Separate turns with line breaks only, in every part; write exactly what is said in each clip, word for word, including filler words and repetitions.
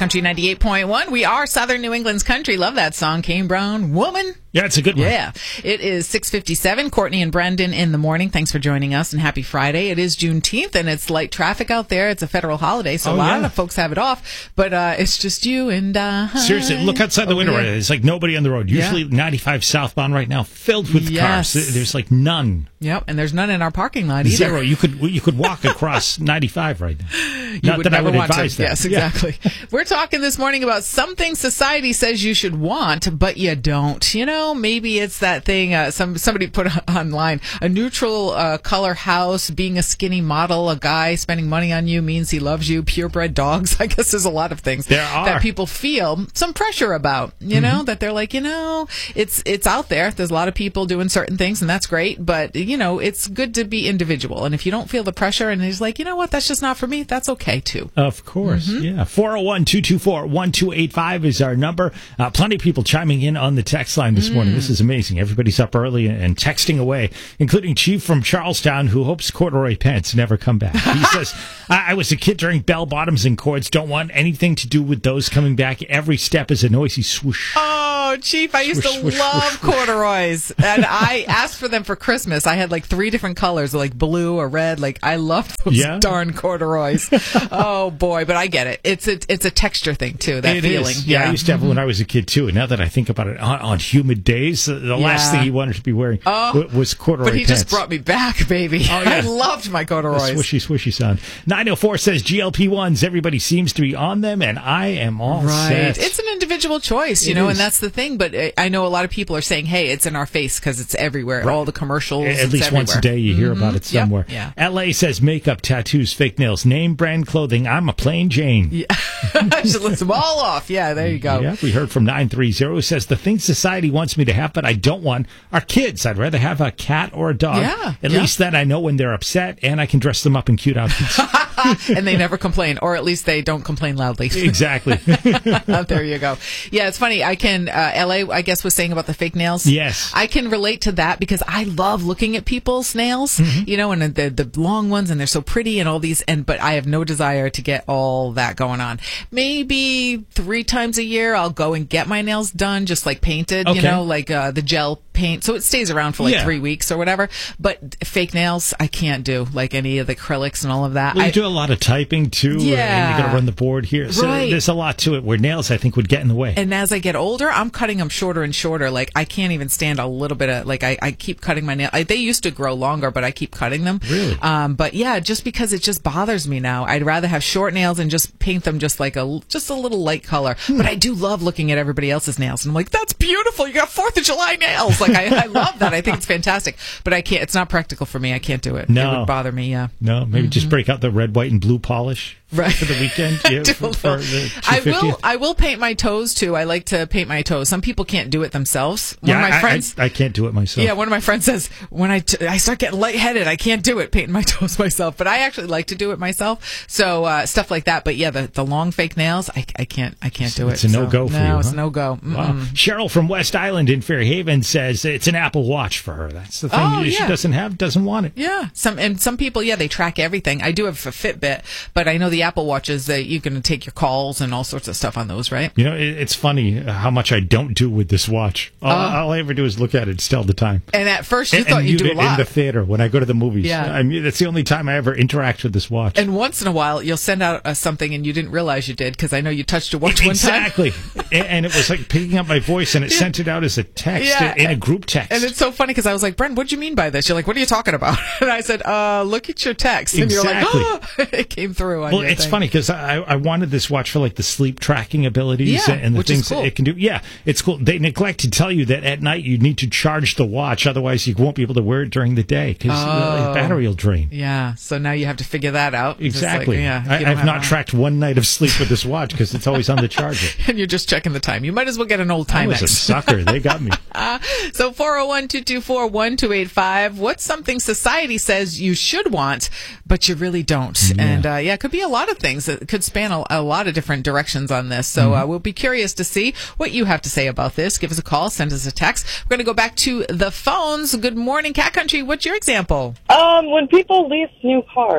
Country ninety-eight point one. We are Southern New England's country. Love that song, Kane Brown, Woman.
Yeah, it's a good one.
Yeah. It is six fifty-seven. Courtney and Brendan in the morning. Thanks for joining us, and happy Friday. It is Juneteenth, and it's light traffic out there. It's a federal holiday, so
Oh,
a lot
yeah.
of folks have it off, but uh, it's just you and I.
Seriously, look outside the window.
Oh,
Right?
yeah.
There's like nobody on the road. Usually
Yeah.
ninety-five southbound right now, filled with
Yes.
cars. There's like none.
Yep, and there's none in our parking lot either.
Zero. You could you could walk across ninety-five right now.
You
Not
would
that I
never
would
want
advise
to.
that.
Yes,
Yeah.
exactly. We're talking this morning about something society says you should want, but you don't. You know, maybe it's that thing. Uh, some somebody put online a neutral uh, color house, being a skinny model, a guy spending money on you means he loves you. Purebred dogs. I guess there's a lot of things
There are.
that people feel some pressure about. You know, that they're like, you know, it's it's out there. There's a lot of people doing certain things, and that's great. But you know, it's good to be individual. And if you don't feel the pressure, and he's like, you know what, that's just not for me. That's okay too.
Of course, yeah. four oh one, two two four, one two eight five is our number. Uh, plenty of people chiming in on the text line this morning. This is amazing. Everybody's up early and texting away, including Chief from Charlestown, who hopes corduroy pants never come back. He says, I-, I was a kid during bell bottoms and cords. Don't want anything to do with those coming back. Every step is a noisy swoosh.
Oh, Chief, I used
Swoosh,
to
swoosh,
love
swoosh, swoosh.
corduroys. And I asked for them for Christmas. I had like three different colors, like blue or red. Like, I loved those
Yeah.
darn corduroys. Oh, boy. But I get it. It's a, it's a texture thing, too, that
It
feeling.
is. Yeah, I used to have it when I was a kid, too. And now that I think about it, on, on humid days, the, the last
Yeah.
thing he wanted to be wearing
Oh,
w- was corduroy
But he
pants.
just brought me back, baby.
Oh, yeah.
I loved my
The
corduroys.
swishy, swishy sound. nine oh four says G L P ones, everybody seems to be on them, and I am all
Right.
set.
It's an individual choice, you
It
know,
is.
and that's the thing. But uh, I know a lot of people are saying, hey, it's in our face because it's everywhere.
Right.
All the commercials.
At
it's
least once a
everywhere.
day you hear about it
Yep.
somewhere.
Yeah.
L A says makeup, tattoos, fake nails, name brand clothing. I'm a plain Jane.
Yeah. Just list them all off. Yeah, there you go.
Yeah, we heard from nine three zero, who says the things society wants me to have but I don't want are kids. I'd rather have a cat or a dog.
Yeah,
At
yeah.
least then I know when they're upset and I can dress them up in cute outfits.
And they never complain, or at least they don't complain loudly.
Exactly.
There you go. Yeah, it's funny. I can, uh, L A, I guess, was saying about the fake nails.
Yes.
I can relate to that because I love looking at people's nails,
Mm-hmm.
you know, and the, the long ones, and they're so pretty and all these, and, but I have no desire to get all that going on. Maybe three times a year I'll go and get my nails done, just like painted, you
Okay.
know, like, uh, the gel paint. So it stays around for like
Yeah.
three weeks or whatever. But fake nails, I can't do, like any of the acrylics and all of that.
Well, you
I,
do a lot of typing too,
Yeah.
and you got to run the board here. So
Right.
there's a lot to it where nails, I think, would get in the way.
And as I get older, I'm cutting them shorter and shorter. Like, I can't even stand a little bit of, like, I, I keep cutting my nails. I, they used to grow longer, but I keep cutting them.
Really?
Um, but yeah, just because it just bothers me now. I'd rather have short nails and just paint them just like a, just a little light color.
Hmm.
But I do love looking at everybody else's nails. And I'm like, that's beautiful. You got fourth of July nails. Like, I, I love that. I think it's fantastic. But I can't, it's not practical for me. I can't do it.
No.
It would bother me, yeah.
No, maybe just break out the red, white, and blue polish
Right.
for the weekend. Yeah,
Don't
for,
know.
for the
I will.
two fiftieth.
I will paint my toes too. I like to paint my toes. Some people can't do it themselves. One
Yeah,
of my
I,
friends.
I, I can't do it myself.
Yeah, one of my friends says when I, t- I start getting lightheaded, I can't do it painting my toes myself. But I actually like to do it myself. So uh, stuff like that. But yeah, the, the long fake nails, I, I can't. I can't do it.
It's a no-go
so,
for
no,
you,
it's
huh?
no go.
Wow. Cheryl from West Island in Fairhaven says it's an Apple Watch for her. That's the thing
Oh,
she
yeah.
doesn't have, doesn't want it.
Yeah, some and some people, yeah, they track everything. I do have a Fitbit, but I know the Apple Watches that you can take your calls and all sorts of stuff on those, right?
You know, it, it's funny how much I don't do with this watch. All,
Uh.
all I ever do is look at it, tell the time.
And at first, you
And-
thought
and
you do a
in
lot.
the theater when I go to the movies.
Yeah.
I mean, that's the only time I ever interact with this watch.
And once in a while, you'll send out uh, something and you didn't realize you did because I know you touched a watch one time.
Exactly. and, and it was like picking up my voice, and it sent it out as a text
Yeah.
in a group text.
And it's so funny because I was like, Brent, what do you mean by this? You're like, what are you talking about? And I said, uh, look at your text. And
Exactly.
you're like, oh, it came through. On
well,
your
it's
thing.
funny because I, I wanted this watch for like the sleep tracking abilities
Yeah,
and the
which is
things
cool.
that it can do. Yeah, it's cool. They neglect to tell you that at night you need to charge the watch, otherwise you won't be able to wear it during the day because
Oh.
the battery will drain.
Yeah. So now you have to figure that out. Just like,
Exactly.
yeah.
I,
you don't
I've
have
not
a-
tracked one night of sleep with this watch because it's always on the charger.
And you're just checking the time. You might as well get an old
I was a
Timex.
sucker. They got me.
So four oh one, two two four, one two eight five. What's something society says you should want, but you really don't?
Yeah.
And uh, yeah, it could be a lot of things. It could span a, a lot of different directions on this. So
Mm-hmm.
uh, we'll be curious to see what you have to say about this. Give us a call. Send us a text. We're going to go back to the phones. Good morning, Cat Country. What's your example?
Um, when people lease new cars.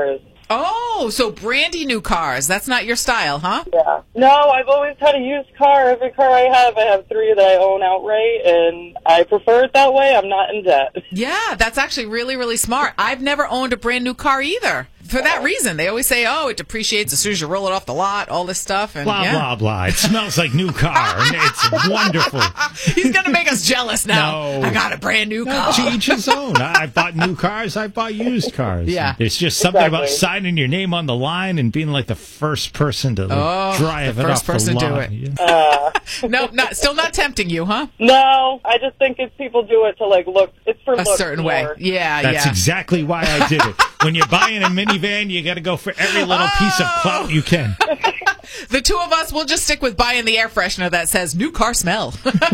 Oh, so brandy new cars. That's not your style, huh?
Yeah. No, I've always had a used car. Every car I have, I have three that I own outright, and I prefer it that way. I'm not in debt.
Yeah, that's actually really, really smart. I've never owned a brand new car either. For that reason, they always say, oh, it depreciates as soon as you roll it off the lot, all this stuff. And,
blah,
yeah.
blah, blah. It smells like new car, and it's wonderful.
He's going to make us jealous now.
No.
I got a brand new car.
To each his own. I've bought new cars. I've bought used cars.
Yeah.
There's just something
Exactly.
about signing your name on the line and being like the first person to like,
Oh,
drive
the
it
first
off the
person to do
lot.
it.
Yeah.
No, not, still not tempting you, huh?
No, I just think it's people do it to, like, look. It's for
A
looks
certain
more.
way. Yeah,
That's
yeah.
exactly why I did it. When you're buying a minivan, you got to go for every little piece of clout you can.
The two of us will just stick with buying the air freshener that says new car smell.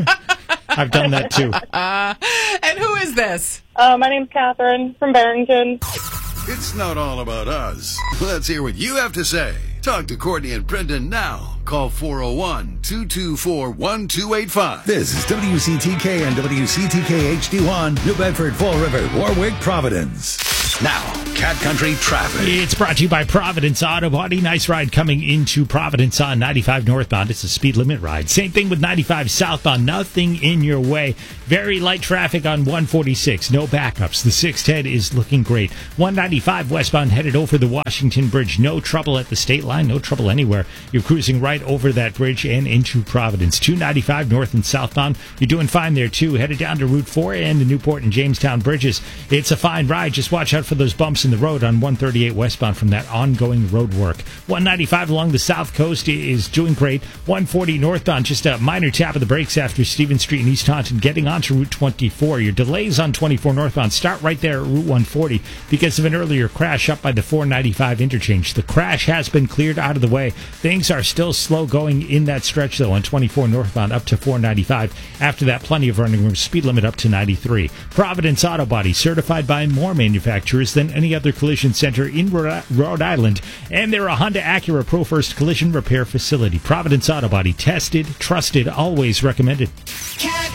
I've done that too.
Uh, and who is this?
Uh, my name's Catherine from Barrington.
It's not all about us. Let's hear what you have to say. Talk to Courtney and Brendan now. Call four oh one, two two four, one two eight five.
This is W C T K and W C T K H D one, New Bedford, Fall River, Warwick, Providence. Now, Cat Country Traffic.
It's brought to you by Providence Auto Body. Nice ride coming into Providence on ninety-five northbound. It's a speed limit ride. Same thing with ninety-five southbound. Nothing in your way. Very light traffic on one forty-six. No backups. The six ten is looking great. one ninety-five westbound headed over the Washington Bridge. No trouble at the state line. No trouble anywhere. You're cruising right over that bridge and into Providence. two ninety-five north and southbound. You're doing fine there too. Headed down to Route four and the Newport and Jamestown bridges. It's a fine ride. Just watch out for those bumps in the road on one thirty-eight westbound from that ongoing road work. one ninety-five along the south coast is doing great. one forty northbound, just a minor tap of the brakes after Stevens Street in East Taunton, getting onto Route twenty-four. Your delays on twenty-four northbound start right there at Route one forty because of an earlier crash up by the four ninety-five interchange. The crash has been cleared out of the way. Things are still slow going in that stretch, though, on twenty-four northbound up to four ninety-five. After that, plenty of running room. Speed limit up to ninety-three. Providence Auto Body, certified by more manufacturers than any other collision center in Rhode Island, and they're a Honda Acura Pro First collision repair facility. Providence Auto Body, tested, trusted, always recommended.
Cat